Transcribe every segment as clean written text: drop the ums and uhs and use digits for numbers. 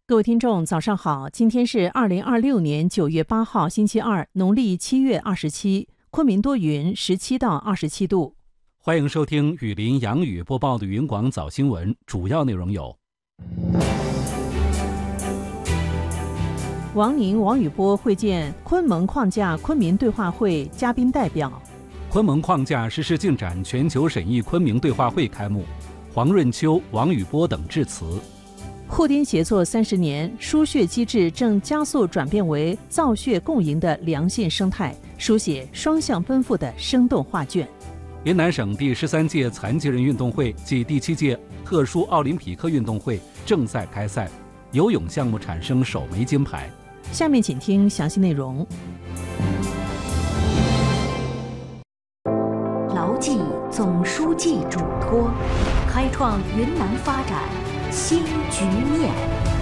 各位听众，早上好！今天是2026年9月8号，星期二，农历7月27，昆明多云，17到27度。 欢迎收听雨林杨宇播报的云广早新闻，主要内容有： 王宁、王宇波会见昆盟框架昆明对话会嘉宾代表； 昆盟框架实施进展全球审议昆明对话会开幕，黄润秋、王宇波等致辞。 沪滇协作30年，输血机制正加速转变为造血共赢的良性生态，书写双向奔赴的生动画卷。 云南省第13届残疾人运动会暨第7届特殊奥林匹克运动会正在开赛，游泳项目产生首枚金牌。 下面请听详细内容。 牢记总书记嘱托，开创云南发展新局面。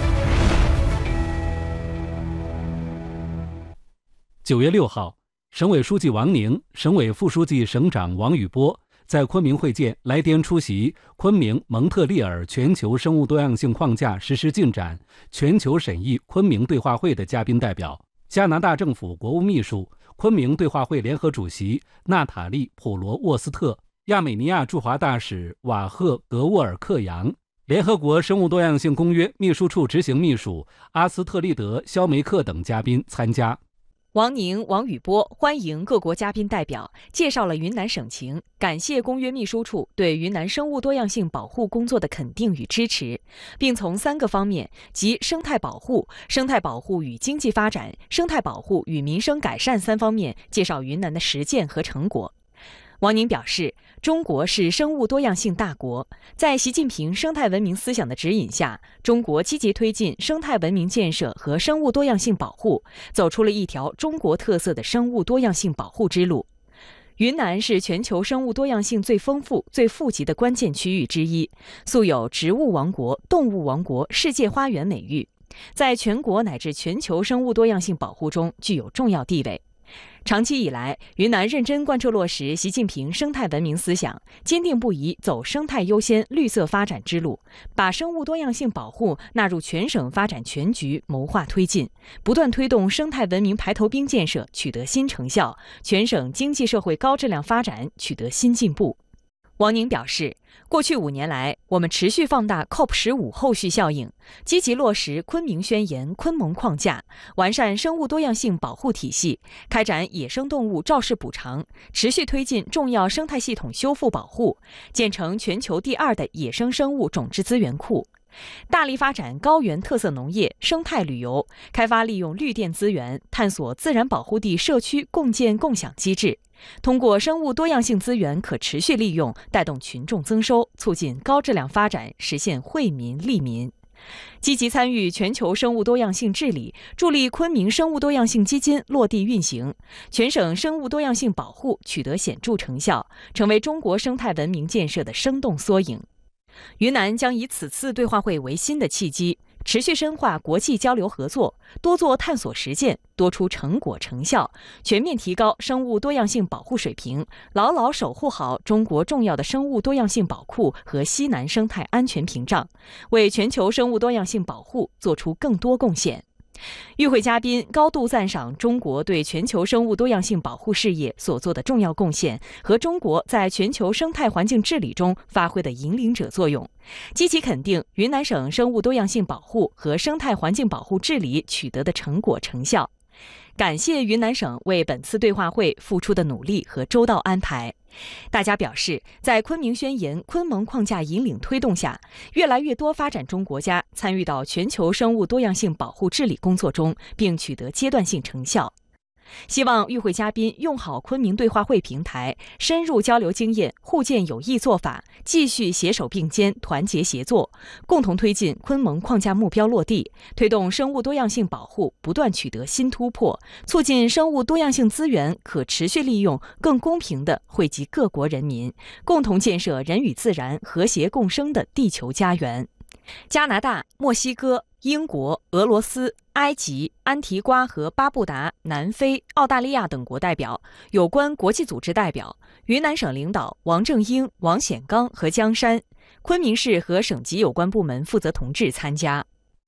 9月6号，省委书记王宁、省委副书记、省长王宇波在昆明会见来滇出席昆明蒙特利尔全球生物多样性框架实施进展全球审议昆明对话会的嘉宾代表，加拿大政府国务秘书、昆明对话会联合主席娜塔莉·普罗沃斯特、亚美尼亚驻华大使瓦赫·格沃尔克扬、联合国生物多样性公约秘书处执行秘书阿斯特利德·肖梅克等嘉宾参加。 王宁、王宇波欢迎各国嘉宾代表，介绍了云南省情，感谢公约秘书处对云南生物多样性保护工作的肯定与支持，并从3个方面，即生态保护、生态保护与经济发展、生态保护与民生改善3方面介绍云南的实践和成果。王宁表示，中国是生物多样性大国，在习近平生态文明思想的指引下，中国积极推进生态文明建设和生物多样性保护，走出了一条中国特色的生物多样性保护之路。云南是全球生物多样性最丰富、最富集的关键区域之一，素有植物王国、动物王国、世界花园美誉，在全国乃至全球生物多样性保护中具有重要地位。长期以来，云南认真贯彻落实习近平生态文明思想，坚定不移走生态优先、绿色发展之路，把生物多样性保护纳入全省发展全局，谋划推进，不断推动生态文明排头兵建设取得新成效，全省经济社会高质量发展取得新进步。王宁表示，过去5年来，我们持续放大 COP15 后续效应，积极落实昆明宣言、昆盟框架，完善生物多样性保护体系，开展野生动物肇事补偿，持续推进重要生态系统修复保护，建成全球第2的野生生物种质资源库。大力发展高原特色农业、生态旅游，开发利用绿电资源，探索自然保护地社区共建共享机制，通过生物多样性资源可持续利用，带动群众增收，促进高质量发展，实现惠民利民。积极参与全球生物多样性治理，助力昆明生物多样性基金落地运行，全省生物多样性保护取得显著成效，成为中国生态文明建设的生动缩影。云南将以此次对话会为新的契机，持续深化国际交流合作，多做探索实践，多出成果成效，全面提高生物多样性保护水平，牢牢守护好中国重要的生物多样性宝库和西南生态安全屏障，为全球生物多样性保护做出更多贡献。与会嘉宾高度赞赏中国对全球生物多样性保护事业所做的重要贡献和中国在全球生态环境治理中发挥的引领者作用，积极肯定云南省生物多样性保护和生态环境保护治理取得的成果成效，感谢云南省为本次对话会付出的努力和周到安排。大家表示，在昆明宣言、昆盟框架引领推动下，越来越多发展中国家参与到全球生物多样性保护治理工作中，并取得阶段性成效。希望与会嘉宾用好昆明对话会平台，深入交流经验，互鉴有益做法，继续携手并肩，团结协作，共同推进昆盟框架目标落地，推动生物多样性保护不断取得新突破，促进生物多样性资源可持续利用更公平地惠及各国人民，共同建设人与自然和谐共生的地球家园。加拿大、墨西哥、英国、俄罗斯、埃及、安提瓜和巴布达、南非、澳大利亚等国代表、有关国际组织代表、云南省领导王正英、王显刚和江山，昆明市和省级有关部门负责同志参加。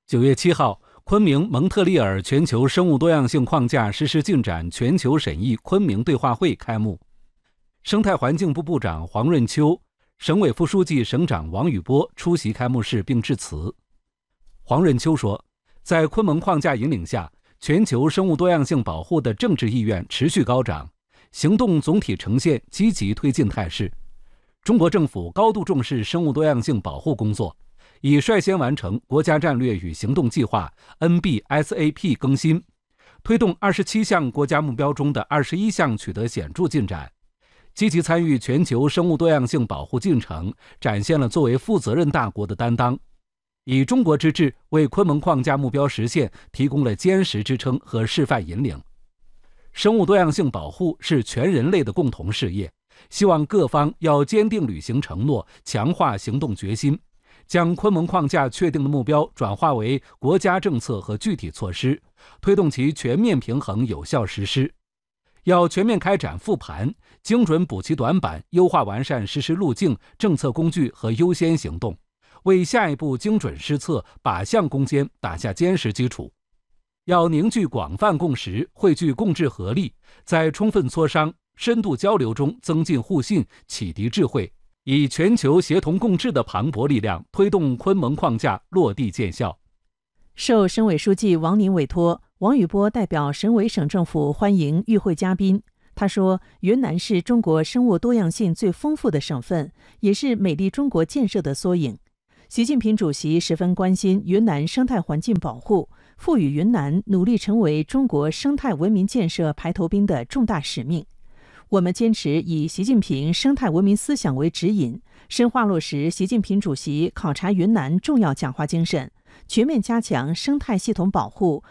9月7号，昆明蒙特利尔全球生物多样性框架实施进展全球审议昆明对话会开幕。生态环境部部长黄润秋、省委副书记、省长王宇波出席开幕式并致辞。黄润秋说，在昆明框架引领下，全球生物多样性保护的政治意愿持续高涨，行动总体呈现积极推进态势。中国政府高度重视生物多样性保护工作，已率先完成国家战略与行动计划 NBSAP 更新，推动27项国家目标中的21项取得显著进展，积极参与全球生物多样性保护进程，展现了作为负责任大国的担当，以中国之志为昆明框架目标实现提供了坚实支撑和示范引领。生物多样性保护是全人类的共同事业，希望各方要坚定履行承诺，强化行动决心，将昆明框架确定的目标转化为国家政策和具体措施，推动其全面平衡有效实施。要全面开展复盘，精准补齐短板，优化完善实施路径、政策工具和优先行动，为下一步精准施策、靶向攻坚打下坚实基础。要凝聚广泛共识，汇聚共治合力，在充分磋商、深度交流中增进互信、启迪智慧，以全球协同共治的磅礴力量，推动昆明框架落地见效。 受省委书记王宁委托，王宇波代表省委省政府欢迎与会嘉宾。他说，云南是中国生物多样性最丰富的省份，也是美丽中国建设的缩影。习近平主席十分关心云南生态环境保护，赋予云南努力成为中国生态文明建设排头兵的重大使命。我们坚持以习近平生态文明思想为指引，深化落实习近平主席考察云南重要讲话精神，全面加强生态系统保护，